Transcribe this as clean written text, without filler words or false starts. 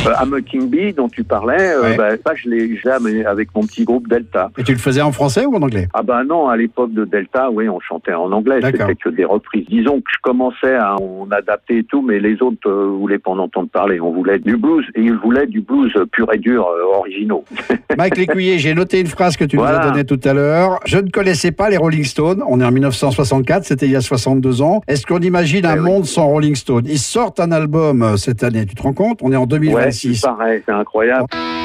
Mocking Bee dont tu parlais, ça je l'ai jamais avec mon petit groupe Delta. Et tu le faisais en français ou en anglais? Ah ben non, à l'époque de Delta, oui, on chantait en anglais, c'était que des reprises. Disons que je commençais à en adapter et tout, mais les autres voulaient pas en entendre parler. On voulait du blues, et ils voulaient du blues pur et dur, originaux. Mike Lécuyer, j'ai noté une phrase que tu nous as donnée tout à l'heure. Je ne connaissais pas les Rolling Stones. On est en 1964, c'était il y a 62 ans. Est-ce qu'on imagine un monde sans Rolling Stones? Ils sortent un album cette année, tu te rends compte? On est en 2026. Ouais, c'est pareil, c'est incroyable.